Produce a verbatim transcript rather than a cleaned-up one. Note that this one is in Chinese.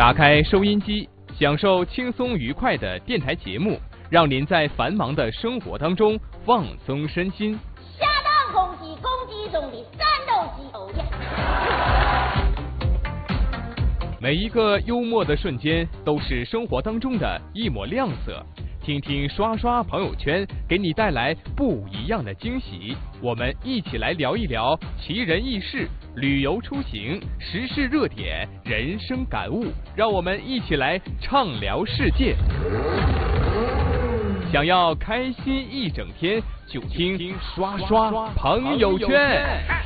打开收音机，享受轻松愉快的电台节目，让您在繁忙的生活当中放松身心。 下当公鸡，公鸡中的战斗机，哦耶！ 每一个幽默的瞬间，都是生活当中的一抹亮色。听听刷刷朋友圈，给你带来不一样的惊喜。我们一起来聊一聊奇人异事、旅游出行、时事热点、人生感悟，让我们一起来畅聊世界。想要开心一整天，就听刷刷朋友圈。